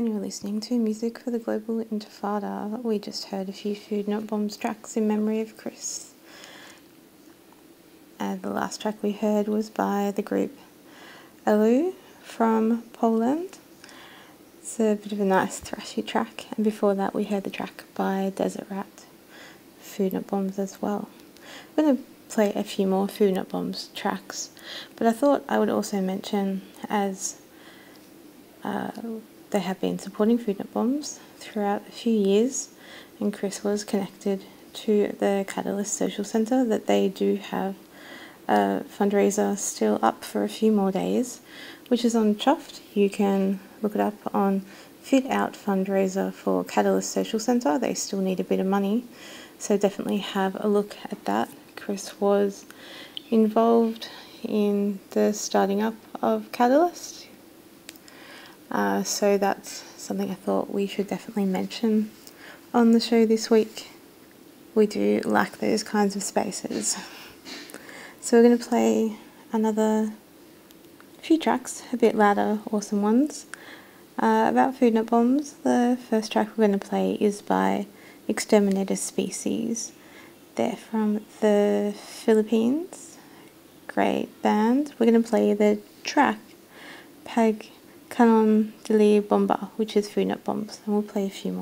and you're listening to Music for the Global Intifada. We just heard a few Food Not Bombs tracks in memory of Chris. And the last track we heard was by the group Elu from Poland. It's a bit of a nice thrashy track, and before that we heard the track by Desert Rat, Food Not Bombs as well. I'm going to play a few more Food Not Bombs tracks, but I thought I would also mention, as they have been supporting Food Not Bombs throughout a few years, and Chris was connected to the Catalyst Social Centre, that they do have a fundraiser still up for a few more days, which is on Chuffed. You can look it up on Fit Out fundraiser for Catalyst Social Centre. They still need a bit of money, so definitely have a look at that. Chris was involved in the starting up of Catalyst, so that's something I thought we should definitely mention on the show this week. We do like those kinds of spaces. So we're going to play another few tracks, a bit louder, awesome ones, about Food Not Bombs. The first track we're going to play is by Exterminator Species. They're from the Philippines. Great band. We're going to play the track Pag Kanon Dili Bomba, which is Food Not Bombs, and we'll play a few more.